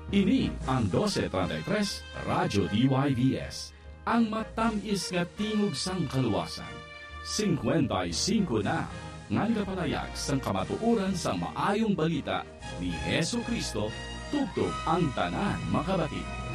Ini ang 1233 Radyo DYVS, ang matamis nga tingog sang kaluwasan. 55 na ngan kapalayag sang kamatuuran sa maayong balita ni Hesu Kristo, tugtog ang tanan makabati.